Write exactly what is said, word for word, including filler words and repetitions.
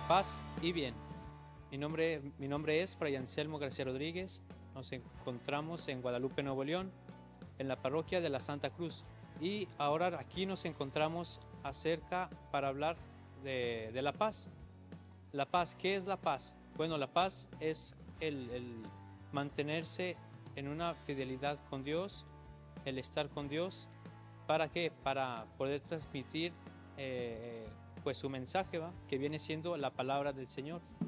Paz y bien. Mi nombre, mi nombre es Fray Anselmo García Rodríguez. Nos encontramos en Guadalupe, Nuevo León, en la parroquia de la Santa Cruz. Y ahora aquí nos encontramos acerca para hablar de, de la paz. La paz, ¿qué es la paz? Bueno, la paz es el, el mantenerse en una fidelidad con Dios, el estar con Dios. ¿Para qué? Para poder transmitir eh, pues su mensaje, ¿va? Que viene siendo la palabra del Señor.